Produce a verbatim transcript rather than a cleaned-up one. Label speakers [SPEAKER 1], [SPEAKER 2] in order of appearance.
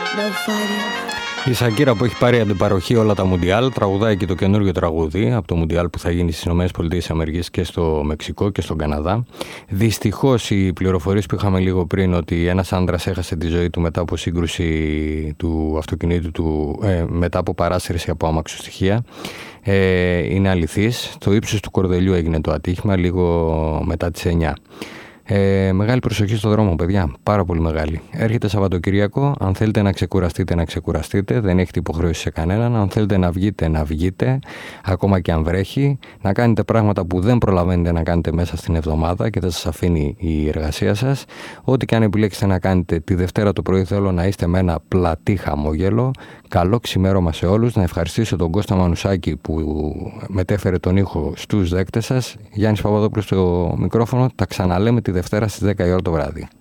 [SPEAKER 1] Η Σακύρα που έχει πάρει αντιπαροχή όλα τα Μουντιάλ τραγουδάει και το καινούργιο τραγούδι από το Μουντιάλ που θα γίνει στις ΗΠΑ και στο Μεξικό και στον Καναδά. Δυστυχώς οι πληροφορίες που είχαμε λίγο πριν ότι ένας άντρας έχασε τη ζωή του μετά από σύγκρουση του αυτοκινήτου του, ε, μετά από παράσυρση από αμαξοστοιχεία, ε, είναι αληθής. Το ύψος του κορδελιού έγινε το ατύχημα λίγο μετά τις εννιά. Ε, μεγάλη προσοχή στο δρόμο, παιδιά. Πάρα πολύ μεγάλη. Έρχεται Σαββατοκυριακό. Αν θέλετε να ξεκουραστείτε, να ξεκουραστείτε. Δεν έχετε υποχρέωση σε κανέναν. Αν θέλετε να βγείτε, να βγείτε. Ακόμα και αν βρέχει. Να κάνετε πράγματα που δεν προλαβαίνετε να κάνετε μέσα στην εβδομάδα και δεν σας αφήνει η εργασία σας. Ό,τι και αν επιλέξετε να κάνετε τη Δευτέρα το πρωί, θέλω να είστε με ένα πλατή χαμόγελο. Καλό ξημέρωμα σε όλους. Να ευχαριστήσω τον Κώστα Μανουσάκη που μετέφερε τον ήχο στους δέκτες σας. Γιάννης Παπαδόπουλος στο μικρόφωνο. Τα ξαναλέμε τη Δευτέρα στις δέκα η ώρα το βράδυ.